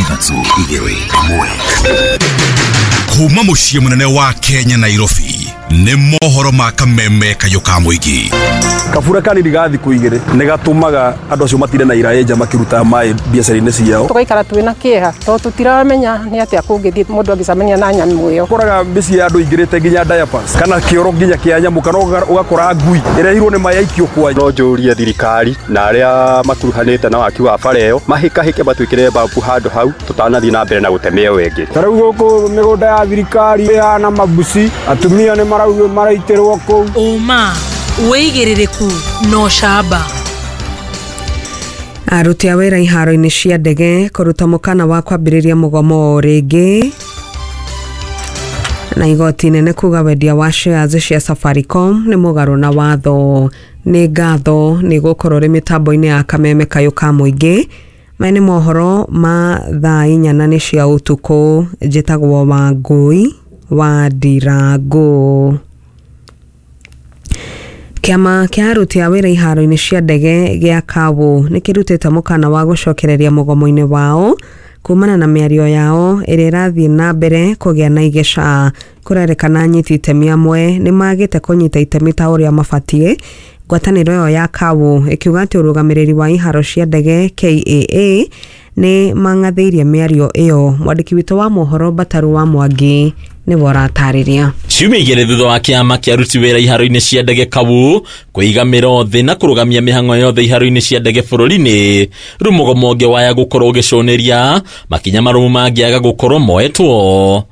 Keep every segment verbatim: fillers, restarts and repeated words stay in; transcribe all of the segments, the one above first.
ithatũ igĩrĩ ĩmwe. Kuma mũciĩ mũnene wa Kenya Nairobi nĩ mohoro ma kameme kayo ka mũingĩ. Kabura kanini gathi kuigire nĩ gatumaga andũ acio matire na iraeja makiruta mai biacara-inĩ ciao. Tugaikara twina kieha to tutiramenya nĩ atĩa kũngĩthii mũndũ agicamania na nyamũ ĩyo. Koraga mĩciĩ ya andũ ingĩrĩte nginya diapers kana kĩoro nginya kĩa nyamũ kana ugakora ngui ĩrehirwo nĩ mai yaikio kwa. No njũrie thirikari na arĩa makuruhanĩte na waki wa bara ĩyo mahĩkahĩke matwĩkĩre babu handũ hau tũtanathiĩ na mbere na gũtemea wengĩ. Tarĩu gũkũ mĩgũnda ya thirikari ĩhana mabuci atumia nĩ marauga maraitĩrwo kũu. Uma weigĩrĩrĩku no shamba. Aruti a wĩra iharo-inĩ cia ndege kũruta mũkana wa kwambĩrĩria mũgomo rĩngĩ. Na igoti nene kuga wendia wa shares cia Safaricom nĩ mũgarũ na watho. Nĩ ngatho nĩ gũkorwo rĩ mĩtambo-inĩ ya kameme kayo ka mũingĩ. Maya nĩ mohoro ma thaa inya na nĩ cia ũtukũ. Njĩtagwo Wangui wa Ndirango. Kiama kia aruti a wĩra iharo-inĩ cia ndege gĩa Kabu nĩ kĩrutĩte mũkana wa gũcokereria mũgomo-inĩ wao kumana na mĩario yao ĩrĩa ĩrathiĩ na mbere kũgĩa na igeca. Kũrerĩkana anyiti itemi amwe nĩ magĩte kũnyita itemi ta ũrĩa mabatiĩ. Ngwatanĩro ĩyo ya Kabu ĩkiuga atĩ ũrũgamĩrĩri wa iharo cia ndege K A A nĩ mangathĩirie mĩario ĩyo. Mwandĩki witũ wa mohoro Bataru wa Mwangi nĩ waratarĩria. Ciumia igĩrĩ thutha wa kĩama kĩa aruti wĩra iharo-inĩ cia ndege Kabu kũigamĩra thĩ na kũrũgamia mĩhang'o yothe iharo-inĩ cia ndege bũrũri-inĩ, rĩu mũgomo ũngĩ waya gũkorwo ũgĩconeria makinya marũmu mangĩaga gũkorwo moetwo.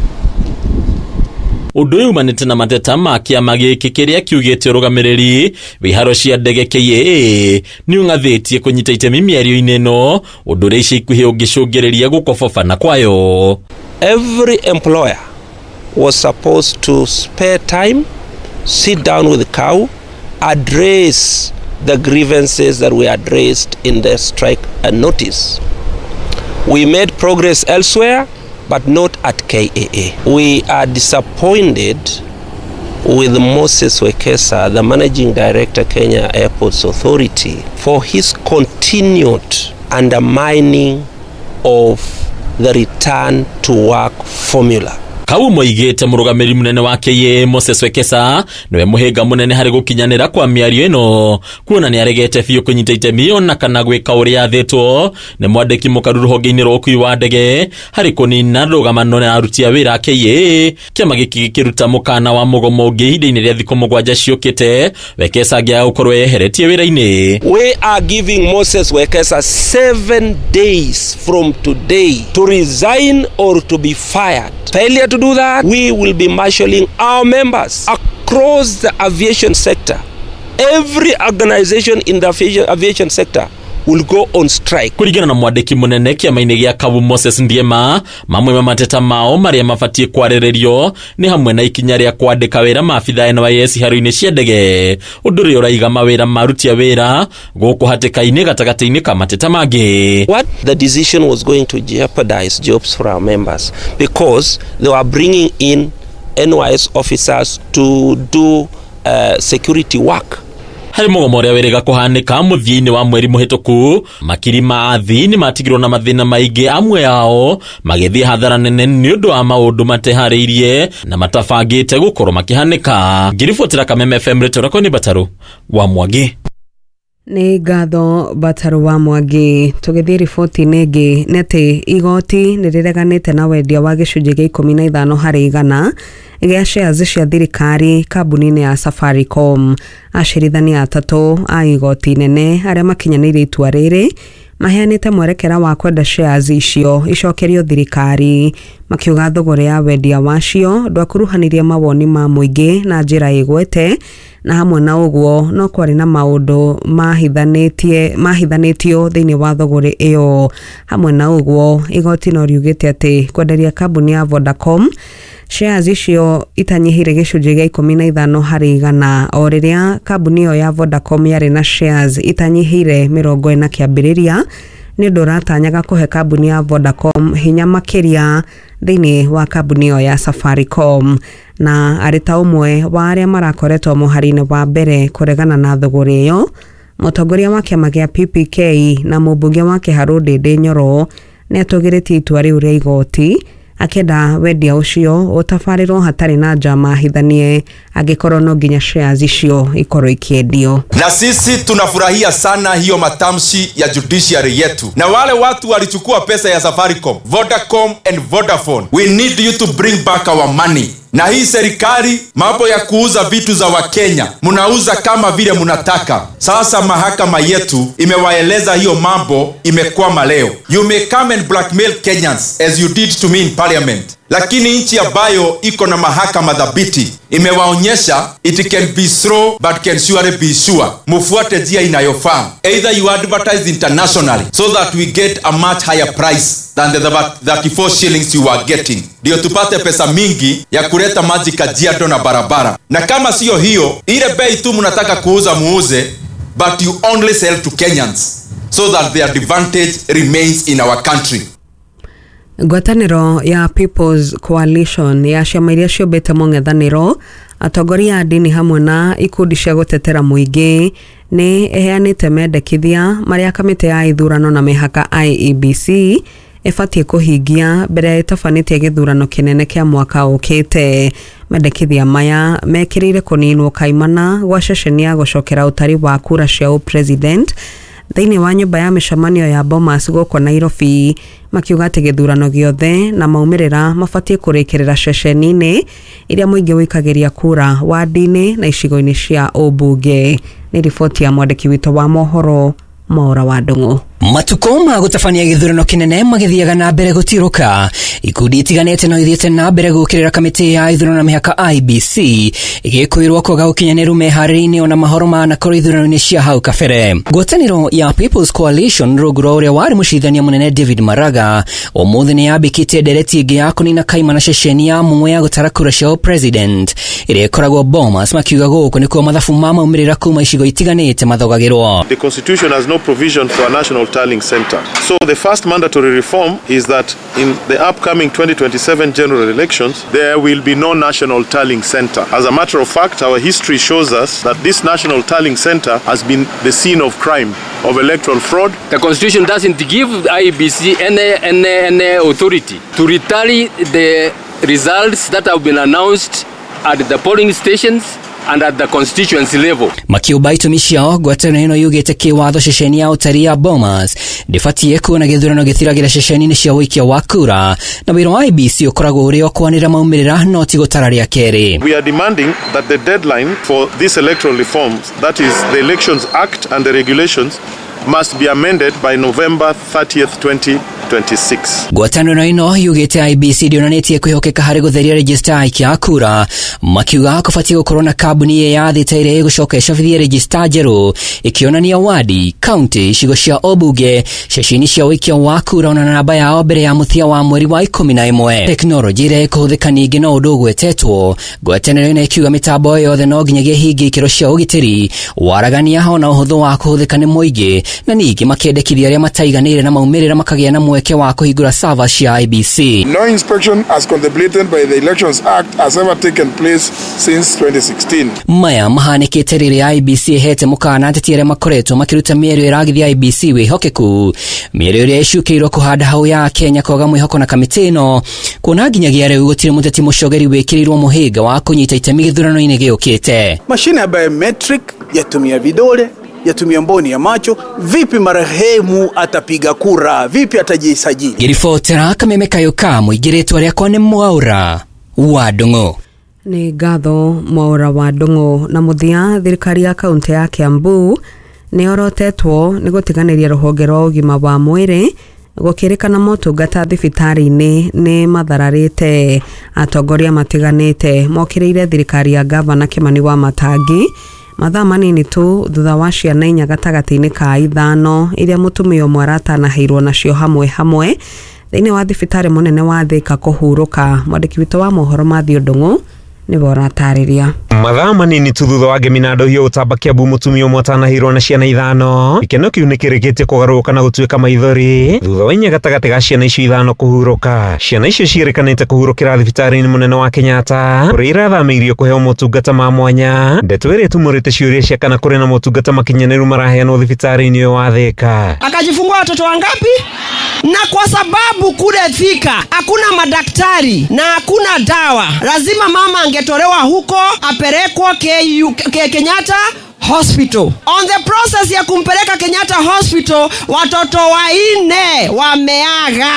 Ũndũ ũyũ umanĩte na mateta ma kĩama gĩkĩ kĩrĩa kiugĩte ũrũgamĩrĩri wa iharo cia ndege K A A nĩ ũngathĩtie kũnyita itemi mĩario-inĩ ĩno, ũndũ ũrĩa ica ikuhĩ ũngĩcũngĩrĩria gũkobobana kwayo. Every employer was supposed to spare time, sit down with the C A U, address the grievances that were addressed in the strike and notice. We made progress elsewhere, but not at K A A. We are disappointed with Moses Wekesa, the Managing Director, Kenya Airports Authority, for his continued undermining of the return to work formula. Kau moigĩte mũrũgamĩrĩri mũnene wa K A A Moses Wekesa niwe mũhĩnga mũnene harĩ gũkinyanĩra kwa mĩario ĩno, kuona nĩ aregete biũ kũnyita itemi ona kana gwĩka ũrĩa athĩtwo nĩ mwandĩki mũkaru rũhonge-inĩ rwa ũkui wa ndege harĩ kũnina rũgamano na aruti a wĩra a K A A. Kĩama gĩkĩ gĩkĩruta mũkana wa mũgomo ũngĩ ihinda-inĩ rĩa thikũ mũgwanja ciũkĩte, Wekesa angĩaga gũkorwo eheretie wĩra-inĩ. We are giving Moses Wekesa seven days from today to resign or to be fired. Failure to do that, we will be marshalling our members across the aviation sector. Every organization in the aviation sector will go on strike. Kũringana na mwandĩki mũnene kĩama-inĩ gĩa Kabu Moses Ndiema, mamwe ma mateta mao marĩa mabatiĩ kwarĩrĩrio nĩ hamwe na ikinya rĩa kwandĩka wĩra maabitha N Y S iharo-inĩ cia ndege, ũndũ ũrĩa ũraiga mawĩra maruti a wĩra gũkũ hatĩka-inĩ gatagatĩ-inĩ ka mateta mangĩ. What the decision was going to jeopardize jobs for our members because they were bringing in N Y S officers to do uh, security work. Harĩ mũgomo ũrĩa wĩrĩga kũhanĩka mũthia-inĩ wa mweri mũhĩtũku, makiri ma athii nĩ matigirwo na mathĩna maingĩ, amwe yao magĩthiĩ hathara nene nĩ ũndũ wa maũndũ mateharĩirie na matabangĩte gũkorwo makĩhanĩka. Ngĩribotera Kameme F M rĩtwa nĩ Bataru wa Mwangi. Nĩ ngatho Bataru wa Mwangi. Tũgĩthiĩ riboti-inĩ ĩngĩ nĩ atĩ igoti nĩ rĩreganĩte na wendia wa gĩcunjĩ gĩa ikũmi na ithano harĩ igana gĩa shares cia thirikari kambuni-inĩ ya Safaricom. Acirithania atatũ a igoti nene arĩa makinyanĩire itua rĩrĩ maheanĩte mwerekera wa kwenda shares icio icokerio thirikari, makiuga thogora ya wendia wacio ndwakuruhanirie mawoni ma mũingĩ na njĩra ĩgwete, na hamwe na ũguo no kwarĩ na maũndũ mahithanĩtie mahithanĩtio thĩinĩ wa thogora ĩyo. Hamwe na ũguo igoti no riugĩte atĩ kwenderia kambuni ya Vodacom shares icio itanyihire gĩcunjĩ gĩa ikũmi na ithano harĩ igana, o rĩrĩa kambuni ĩyo ya Vodacom yarĩ na shares itanyihire mĩrongo ĩna kĩambĩrĩria, nĩ ũndũ ũratanyaga kũhe kambuni ya Vodacom hinya makĩria thĩinĩ wa kambuni ĩyo ya Safaricom. Na arĩ ta ũmwe wa arĩa marakoretwo mũhari-inĩ wa mbere kũregana na thogora ĩyo, mũtongoria wa kĩama gĩa P P K na mũmbunge wa Kiharu Ndĩndĩ Nyoro nĩ atũgĩrĩtie itua rĩu rĩa igoti akenda wendia ucio utafarirwo hatari na njama hithanie angĩkorwo no nginya shares icio ikorwo ikiendio. Na sisi tunafurahia sana hiyo matamshi ya judiciary yetu. Na wale watu walichukua pesa ya Safaricom, Vodacom and Vodafone, we need you to bring back our money. Na hii serikali mambo ya kuuza vitu za Wakenya mnauza kama vile mnataka. Sasa mahakama yetu imewaeleza hiyo mambo imekwama leo. You may come and blackmail Kenyans as you did to me in parliament. Lakini nchi ambayo iko na mahakama dhabiti imewaonyesha it can be slow but can surely be sure. Mufuate njia inayofaa. Either you advertise internationally so that we get a much higher price than the thirty-four shillings you are getting. Ndio tupate pesa mingi ya kuleta maji Kajiado na barabara. Na kama sio hiyo, ile bei tu mnataka kuuza muuze, but you only sell to Kenyans so that their advantage remains in our country. Ngwatanĩro ya People's Coalition ya ciama iria ciũmbĩte mũng'ethanĩro atongoria a dini hamwe na ikundi cia gũtetera mũingĩ nĩ ĩheanĩte mendekithia marĩa kamĩtĩ ya ithurano na mĩhaka I E B C ĩbatiĩ kũhingia mbere ya ĩtabanĩtie gĩthurano kĩnene kĩa mwaka ũkĩte. Mendekithia maya mekĩrĩire kũninwo kaimana gwa ceceni ya gũcokera ũtari wa kura cia president thĩinĩ wa nyũmba ya mĩcemanio ya Bomas gũkũ Nairobi, makiuga atĩ gĩthurano gĩothe na maumĩrĩra mabatiĩ kũrĩkĩrĩra ceceni-inĩ iria mũingĩ wĩkagĩria kura wadi-inĩ na icigo-inĩ cia ũmbunge. Nĩ riboti ya mwandĩki witũ wa mohoro Maura wa Ndung'u. Matuko ma gũtabania gĩthurano kĩnene magĩthiaga na mbere gũtirũka. Ikundi itiganĩte no ithiĩte na mbere gũkĩrĩra kamĩtĩ ya ithurano na mĩhaka I E B C ĩgĩkwĩrwo kwaga ũkinyanĩru meharĩrĩinĩ ona mahoro ma nakoro ithurano-inĩ cia hau kabere. Ngwatanĩro ya People's Coalition rungu rwa ũrĩa warĩ mũcirithania mũnene David Maraga ũmũthĩ nĩ yambĩkĩte ndereti ĩngĩ ya kũnina kaimana ceceni ya mũmwe ya gũtara kura cia president ĩrĩa ĩkoragwo Bomas, makiuga gũkũ nĩkuo mathabu ma maumĩrĩra kuma icigo itiganĩte mathogagĩrwo. The constitution has no provision for a national tallying center. So the first mandatory reform is that in the upcoming twenty twenty-seven general elections, there will be no national tallying center. As a matter of fact, our history shows us that this national tallying center has been the scene of crime, of electoral fraud. The constitution doesn't give I E B C any, any, any authority to retally the results that have been announced at the polling stations and at the constituency level. Makiuba itũmi ciao ngwatanĩro ĩno yugĩte kĩwatho ceceni ya ũtari ya Bomas ndĩbatiĩ kuona gĩthurano gĩthiragĩra ceceni-inĩ cia ũikia wa kura na wĩra wa I E B C ũkoragwo ũrĩ o kwanĩra maumĩrĩra no ti gũtara rĩa kerĩ. We are demanding that the deadline for this electoral reforms, that is the Elections Act and the regulations, must be amended by November thirtieth twenty twenty-six. Ngwatanĩro ĩno yugĩte I E B C ndĩonanĩtie kwĩhokeka harĩ gũtheria register ya aikia a kura, makiuga kũbatiĩ gũkorwo na kambuni ya thita ĩrĩa ĩgũcoka ĩcabithie register njerũ ĩkĩonania wadi, county, icigo cia ũmbunge, ceceni cia ũikia wa kura ona namba yao mbere ya mũthia wa mweri wa ikũmi na ĩmwe. Tekinoronjĩ ĩrĩa ĩkũhũthĩka ningĩ no ũndũ ũgwetetwo. Ngwatanĩro ĩno ĩkiuga mĩtambo yothe no nginyagia hingie ikĩro cia ũgitĩri, waragania ona ũhũthũ wa kũhũthĩka nĩ mũingĩ, na ningĩ makĩendekithia arĩa mataiganĩire na maumĩrĩra makagĩa na mweke wa kũhingũra server cia I E B C. No inspection as contemplated by the Elections Act has ever taken place since twenty sixteen. Maya mahanĩkĩte rĩrĩa I E B C ĩhete mũkana ateti arĩa makoretwo makĩruta mĩario ĩragithia I E B C wĩhokeku, mĩario ĩrĩa ĩcukĩirwo kũhanda hau ya Kenya kwaga mwĩhoko na kamĩtĩ ĩno, kuona nginyagia rĩu gũtirĩ mũteti mũcogeri wĩkĩrĩirwo mũhĩnga wa kũnyita itemi gĩthurano-inĩ gĩũkĩte. Mashine ya biometric yatumia vidole, yatumia mboni ya macho. Vipi marehemu atapiga kura? Vipi atajisajili? Giribotera Kameme Kayuka, mũingĩrĩtwo rĩakwa nĩ Mwaura wa Ndung'u. Nĩ ngatho Mwaura wa Ndung'u. Na mũthia thirikari ya kaunti ya Kiambu nĩ orotetwo nĩ gũtiganĩria rũhonge rwa ũgima wa mwĩrĩ gũkĩrĩkana motungata thibitarĩ-inĩ nĩ mathararĩte. Atongoria matiganĩte mokĩrĩire thirikari ya gavana Kimani wa Matangi mathaa manini tu thutha wa ciana inya gatagatĩ-inĩ ka ithano iria mũtumia ũmwe aratanaheirwo nacio hamwe hamwe thĩinĩ wa thibitarĩ mũnene wa Thika kũhurũka. Mwandĩki witũ wa mohoro Mathew Ndung'u nĩ boratariria. Mathaa manini tu thutha wa Geminado hiyo utamba Kiambu mutumia ũmwe atanahirwo na ciana ithano. Ikeno kiu nĩ kĩrĩkĩtie kũgarũrũka na gũtuĩka maithori thutha wa inya gatagatĩ ga ciana icio ithano kũhurũka. Ciana icio ciĩrĩkanĩte kũhurũkĩra thibitarĩ-inĩ mũnene wa Kenyatta kũrĩa irathamĩirio kũheo motungata ma mwanya. Ndeto ĩrĩa ĩtumũrĩte ciũria cia kana kũrĩ na motungata makinyanĩru maraheanwo thibitarĩ-inĩ ũyũ wa Thika. Akajifungua watoto wangapi? Na kwa sababu kule Thika hakuna madaktari na hakuna dawa, lazima mama angetolewa huko apelekwa Kenyatta Hospital. On the process ya kumpeleka Kenyatta Hospital, watoto wanne wameaga.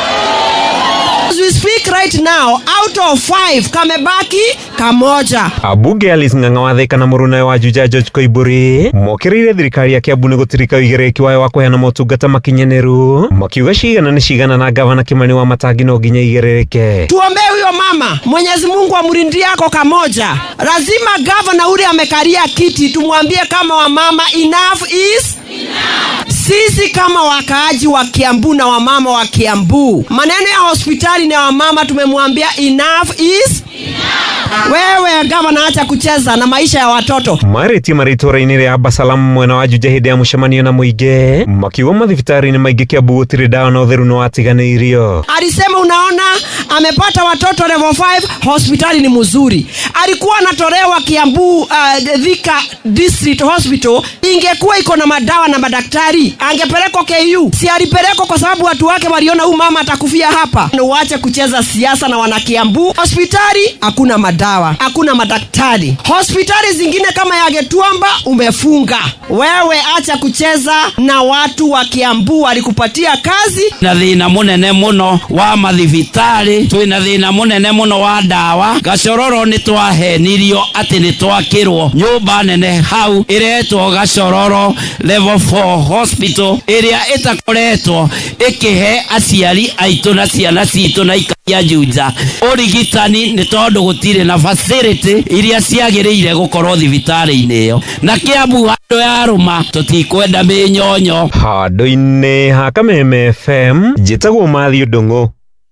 As we speak right now, out of five kamebaki kamoja. Abunge Alice Ng'ang'a wa Thika na mũrũnawe wa Juja George Koimburi mokĩrĩire thirikari ya Kiambu nĩ gũtirika ũigĩrĩrĩki wayo wa kũheana motungata makinyanĩru, makiuga cigana nĩ cigana na gavana Kimani wa Matangi no nginya igĩrĩrĩke. Tuombee huyo mama, Mwenyezi Mungu amlindie yako kamoja. Lazima gavana ule amekalia kiti tumwambie kama wa mama enough is enough. Sisi kama wakaaji wa Kiambu na wa mama wa Kiambu, maneno ya hospitali na wa mama tumemwambia enough is enough. Wewe gavana acha kucheza na maisha ya watoto. Marĩtie marĩtũra-inĩ rĩa Abasalam mwena wa Juja hĩndĩ ya mũcemanio na mũingĩ makiuga mathibitarĩ-inĩ maingĩ Kiambu gũtirĩ dawa na ũtheru nĩ watiganĩirio. Alisema unaona amepata watoto level five, hospitali ni mzuri. Alikuwa anatolewa Kiambu uh, Thika District Hospital, ingekuwa iko na madawa na madaktari angepelekwa K U. Si alipelekwa kwa sababu watu wake waliona huyu mama atakufia hapa. Na uache kucheza siasa na wana Kiambu. Hospitali hakuna madawa, hakuna madaktari. Hospitali zingine kama ya Getuamba umefunga. Wewe acha kucheza na watu wa Kiambu, walikupatia kazi. Na thina munene muno wa mathibitari, twina thina munene muno wa dawa. Gacororo ni twahenirio ati ni twakirwo nyumba nene hau iretwo Gacororo level four hospital iria itakoretwo ikihe aciari aitu na ciana citu na ikaia Juja urigitani ni tondu gutire na facility iria ciagiriire gukorwo thibitari-inĩ iyo. Na Kiambu handu ya ruma tutikwenda minyonyo. Handu-inĩ ha Kameme F M njĩtagwo Mathiũ Ndung'u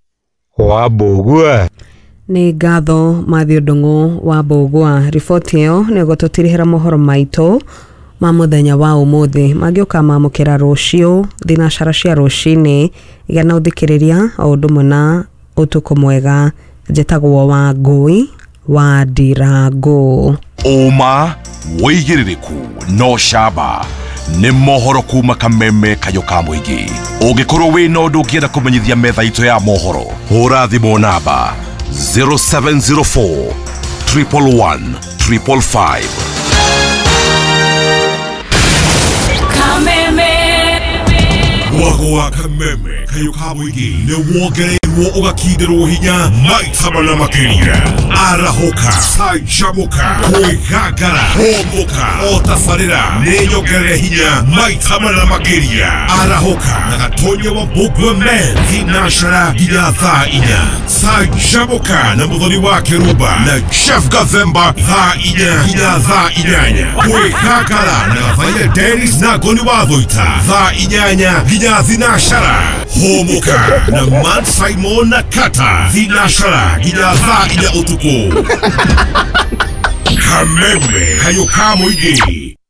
wa Mbũgua. Nĩ ngatho Mathiũ Ndung'u wa Mbũgua. Riboti ĩyo nĩ gũtũtirihĩra mohoro maitũ ma mũthenya wa ũmũthĩ magĩũka mamũkĩra rũciũ thinacara cia rũcinĩ igana ũthikĩrĩria o ũndũ ũmwe na ũtukũ mwega. Njĩtagwo wa Ngũi wa Ndirango. Ũma wĩigĩrĩrĩku no camba nĩ mohoro kuma Kameme kayo ka mũingĩ. Ũngĩkorwo wĩna ũndũ ũngĩenda kũmenyithia metha itũ ya mohoro, hũra thimũ namba zero seven zero four, one one one, five five five. Kameme Wago wa Kameme kayo ka mũingĩ nĩ wongereirwo ũgakindĩrwo hinya maita mana makĩria. Arahoka, canjamũka, kwĩgangara, homboka, o tabarĩra nĩ nyongerere hinya maita mana makĩria. Arahoka na Gatonye wa Mbũgua Men thinacara nginya thaa inya. Canjamũka na mũthoni wa Kĩrumba na Chef Gathemba thaa inya nginya thaa inyanya. Kwĩgangara na Gathaia Dennis na Ngoni wa Thũita thaa inyanya nginya thinacara. Homboka na Man Simon na Kata thinacara nginya thaa inya ũtukũ. Kameme kayo ka mũingĩ.